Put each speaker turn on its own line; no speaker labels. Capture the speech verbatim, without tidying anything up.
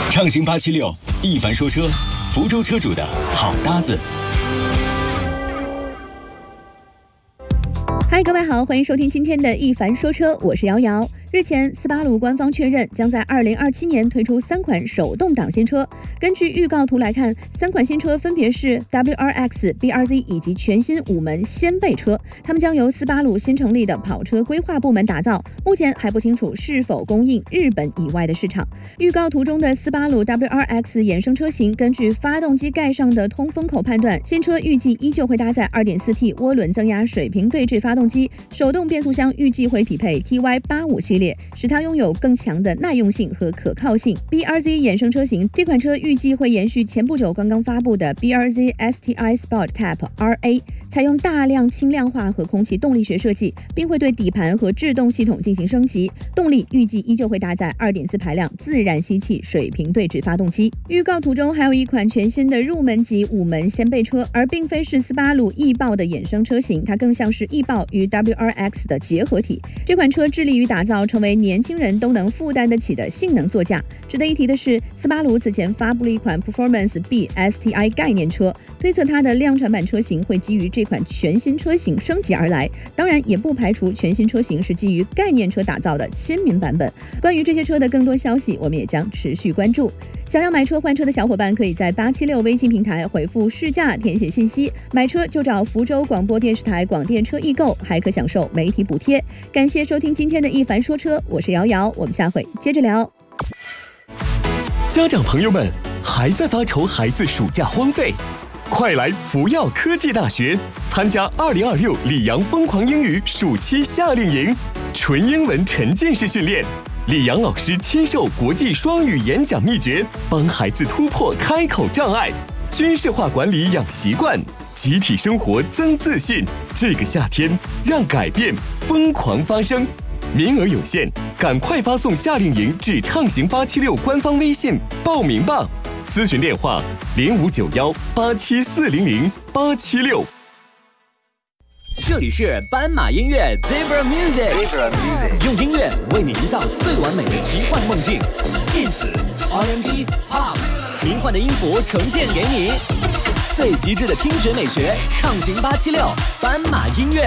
畅行八七六，一凡说车，福州车主的好搭子。
嗨，各位好，欢迎收听今天的一凡说车，我是瑶瑶。日前，斯巴鲁官方确认将在二零二七年推出三款手动挡新车。根据预告图来看，三款新车分别是 W R X、B R Z 以及全新五门掀背车，它们将由斯巴鲁新成立的跑车规划部门打造。目前还不清楚是否供应日本以外的市场。预告图中的斯巴鲁 W R X 衍生车型，根据发动机盖上的通风口判断，新车预计依旧会搭载 二点四 T 涡轮增压水平对置发动机，手动变速箱预计会匹配 T Y 八十五 系列，使它拥有更强的耐用性和可靠性。B R Z 衍生车型，这款车预计会延续前不久刚刚发布的 B R Z S T I Sport Type R A， 采用大量轻量化和空气动力学设计，并会对底盘和制动系统进行升级。动力预计依旧会搭载 二点四 排量自然吸气水平对置发动机。预告图中还有一款全新的入门级五门掀背车，而并非是斯巴鲁翼豹的衍生车型，它更像是翼豹与 W R X 的结合体。这款车致力于打造成为年轻人都能负担得起的性能座驾。值得一提的是，斯巴鲁此前发布了一款 Performance B S T I 概念车，推测它的量产版车型会基于这款全新车型升级而来，当然也不排除全新车型是基于概念车打造的亲民版本。关于这些车的更多消息，我们也将持续关注。想要买车换车的小伙伴，可以在八七六微信平台回复试驾填写信息，买车就找福州广播电视台广电车易购，还可享受媒体补贴。感谢收听今天的一凡说车，我是瑶瑶，我们下回接着聊。
家长朋友们，还在发愁孩子暑假荒废？快来福耀科技大学参加二零二六里昂疯狂英语暑期夏令营，纯英文沉浸式训练，李阳老师亲授国际双语演讲秘诀，帮孩子突破开口障碍，军事化管理养习惯，集体生活增自信。这个夏天，让改变疯狂发生。名额有限，赶快发送夏令营至畅行八七六官方微信报名吧。咨询电话零五九幺八七四零零八七六。
这里是斑马音乐 Zebra Music， 用音乐为你营造最完美的奇幻梦境。电子、R and B、Pop， 迷幻的音符呈现给你，最极致的听觉美学，畅行八七六斑马音乐。